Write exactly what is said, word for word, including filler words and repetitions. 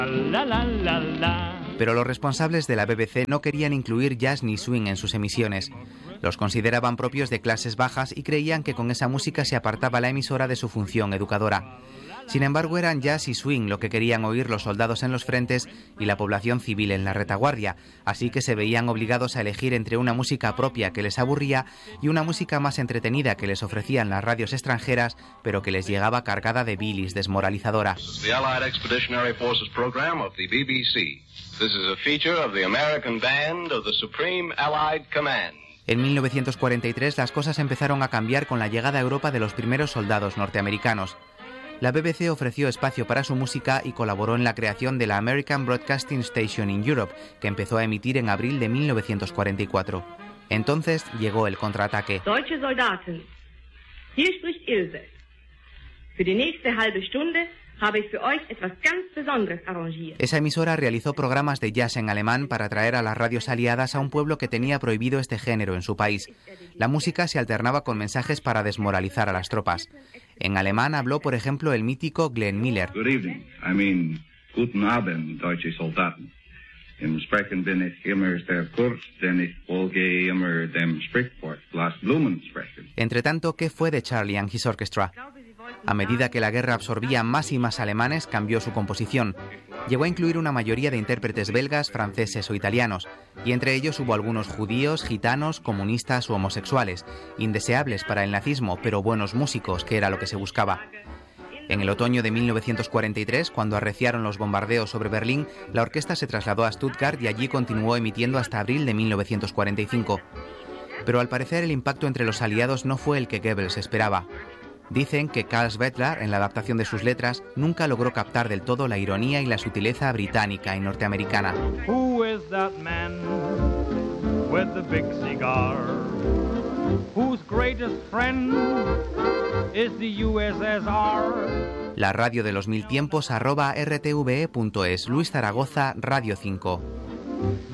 La, la, la, la. Pero los responsables de la B B C no querían incluir jazz ni swing en sus emisiones. Los consideraban propios de clases bajas y creían que con esa música se apartaba la emisora de su función educadora. Sin embargo, eran jazz y swing lo que querían oír los soldados en los frentes y la población civil en la retaguardia, así que se veían obligados a elegir entre una música propia que les aburría y una música más entretenida que les ofrecían las radios extranjeras, pero que les llegaba cargada de bilis desmoralizadora. The Allied Expeditionary Forces program of the B B C. This is a feature of the American Band of the Supreme Allied Command. En mil novecientos cuarenta y tres las cosas empezaron a cambiar con la llegada a Europa de los primeros soldados norteamericanos. La B B C ofreció espacio para su música y colaboró en la creación de la American Broadcasting Station in Europe, que empezó a emitir en abril de mil novecientos cuarenta y cuatro. Entonces llegó el contraataque. Deutsche Soldaten, hier spricht Ilse. Für die nächste halbe Stunde habe ich für euch etwas ganz Besonderes arrangiert. Esa emisora realizó programas de jazz en alemán para atraer a las radios aliadas a un pueblo que tenía prohibido este género en su país. La música se alternaba con mensajes para desmoralizar a las tropas. En alemán habló, por ejemplo, el mítico Glenn Miller. Good evening. I mean, guten Abend, deutsche Soldaten. Im Sprechen bin ich immer sehr kurz, denn ich folge immer dem Sprichwort, las Blumen sprechen. Entre tanto, ¿qué fue de Charlie and His Orchestra? A medida que la guerra absorbía más y más alemanes, cambió su composición. Llegó a incluir una mayoría de intérpretes belgas, franceses o italianos, y entre ellos hubo algunos judíos, gitanos, comunistas u homosexuales, indeseables para el nazismo, pero buenos músicos, que era lo que se buscaba. En el otoño de mil novecientos cuarenta y tres, cuando arreciaron los bombardeos sobre Berlín, la orquesta se trasladó a Stuttgart y allí continuó emitiendo hasta abril de mil novecientos cuarenta y cinco. Pero al parecer el impacto entre los aliados no fue el que Goebbels esperaba. Dicen que Carl Svetlar, en la adaptación de sus letras, nunca logró captar del todo la ironía y la sutileza británica y norteamericana. Who is that man with the big cigar? Whose greatest friend is the U S S R? La radio de los mil tiempos arroba r t v e punto es. Luis Zaragoza, Radio cinco.